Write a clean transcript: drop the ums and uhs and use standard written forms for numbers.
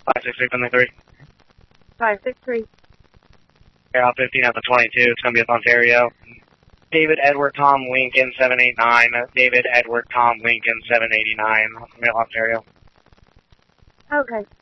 563 from the 3. 563. Air 15 at the 22. It's going to be up Ontario. David Edward Tom Lincoln 789. David Edward Tom Lincoln 789. Ontario. Okay.